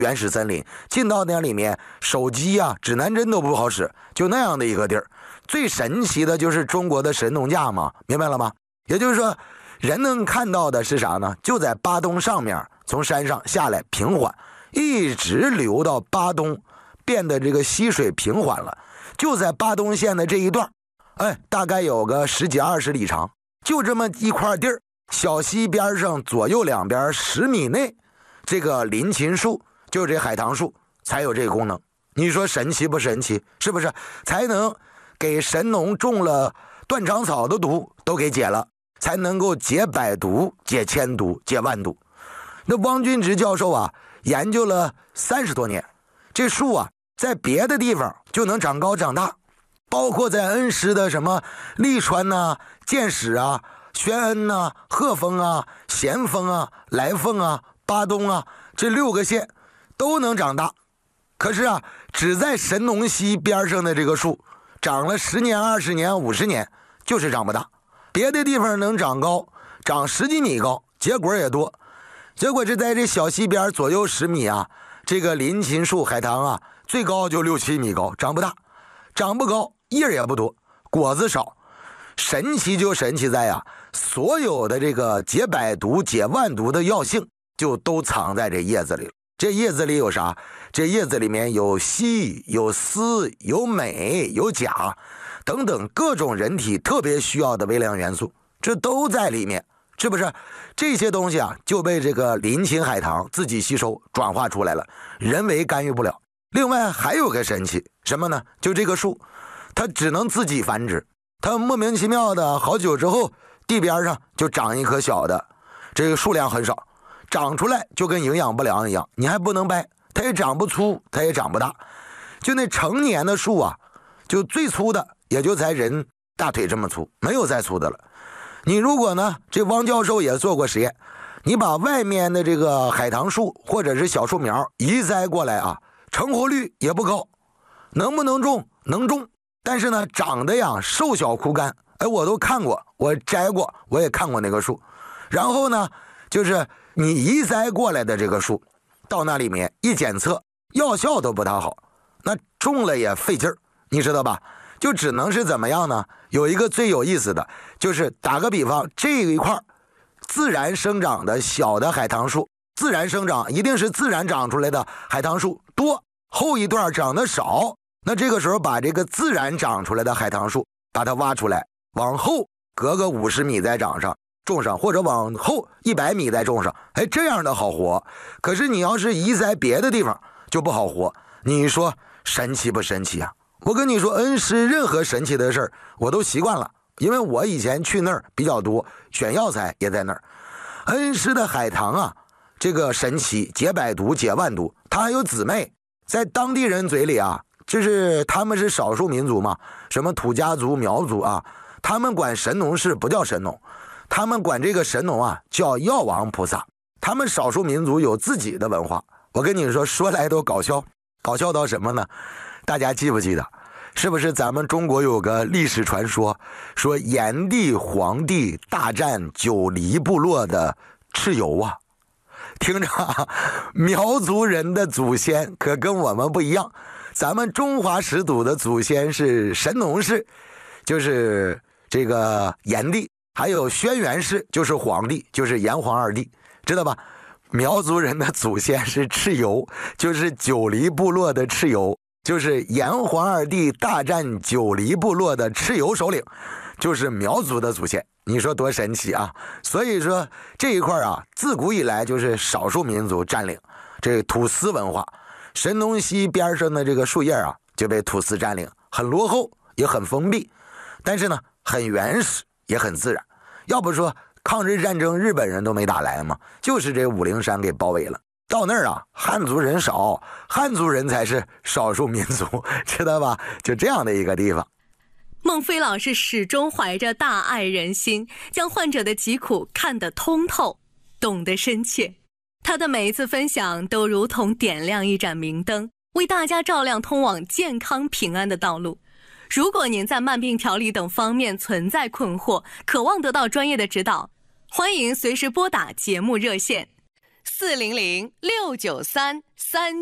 原始森林，进到那里面，手机啊、指南针都不好使，就那样的一个地儿。最神奇的就是中国的神农架嘛，明白了吗？也就是说，人能看到的是啥呢？就在巴东上面，从山上下来平缓，一直流到巴东，变得这个溪水平缓了。就在巴东县的这一段，大概有个10几20里长，就这么一块地儿，小溪边上左右两边10米内，这个林檎树，就这海棠树才有这个功能。你说神奇不神奇？是不是？才能给神农种了断肠草的毒都给解了，才能够解百毒、解千毒、解万毒。那汪君直教授啊，研究了30多年，这树啊，在别的地方就能长高长大，包括在恩施的什么利川呐、建始啊、宣恩呐、鹤峰啊、咸丰啊、来凤啊、巴东啊，这6个县都能长大。可是啊，只在神农溪边上的这个树，长了10年、20年、50年，就是长不大。别的地方能长高，长10几米高，结果也多。结果是在这小溪边左右10米啊，这个林檎树、海棠啊，最高就6、7米高，长不大，长不高，叶也不多，果子少。神奇就神奇在啊，所有的这个解百毒、解万毒的药性，就都藏在这叶子里了。这叶子里有啥？这叶子里面有硒、有锶、有镁、有钾等等各种人体特别需要的微量元素，这都在里面，是不是？这些东西啊，就被这个林檎海棠自己吸收转化出来了，人为干预不了。另外还有个神奇，什么呢？就这个树，它只能自己繁殖，它莫名其妙的好久之后，地边上就长一棵小的，这个数量很少，长出来就跟营养不良一样，你还不能掰，它也长不粗，它也长不大。就那成年的树啊，就最粗的也就才人大腿这么粗，没有再粗的了。你如果呢，这汪教授也做过实验，你把外面的这个海棠树或者是小树苗移栽过来啊，成活率也不高。能不能种？能种，但是呢，长得呀瘦小枯干。我都看过，我摘过，我也看过那个树。然后呢，就是你移栽过来的这个树，到那里面一检测，药效都不大好，那种了也费劲儿，你知道吧？就只能是怎么样呢？有一个最有意思的，就是打个比方，这一块自然生长的小的海棠树，自然生长一定是自然长出来的海棠树多，后一段长得少，那这个时候把这个自然长出来的海棠树把它挖出来，往后隔个50米再长上种上，或者往后100米再种上，这样的好活。可是你要是移栽别的地方就不好活，你说神奇不神奇啊？我跟你说，恩施任何神奇的事儿我都习惯了，因为我以前去那儿比较多，选药材也在那儿。恩施的海棠啊，这个神奇，解百毒、解万毒，它还有姊妹，在当地人嘴里啊，就是他们是少数民族嘛，什么土家族、苗族啊，他们管神农氏不叫神农，他们管这个神农啊叫药王菩萨。他们少数民族有自己的文化，我跟你说，说来都搞笑，搞笑到什么呢？大家记不记得，是不是咱们中国有个历史传说，说炎帝黄帝大战九黎部落的蚩尤啊？听着啊，苗族人的祖先可跟我们不一样，咱们中华始祖的祖先是神农氏，就是这个炎帝，还有轩辕氏，就是黄帝，就是炎黄二帝，知道吧？苗族人的祖先是蚩尤，就是九黎部落的蚩尤，就是炎黄二帝大战九黎部落的蚩尤首领，就是苗族的祖先。你说多神奇啊！所以说这一块啊，自古以来就是少数民族占领，这土司文化。神农溪边上的这个树叶啊，就被土司占领，很落后，也很封闭，但是呢，很原始，也很自然。要不说抗日战争日本人都没打来嘛，就是这武陵山给包围了。到那儿啊，汉族人少，汉族人才是少数民族，知道吧？就这样的一个地方。 孟非老师始终怀着大爱人心，将患者的疾苦看得通透，懂得深切。他的每一次分享都如同点亮一盏明灯，为大家照亮通往健康平安的道路。如果您在慢病调理等方面存在困惑，渴望得到专业的指导，欢迎随时拨打节目热线400-693-46 3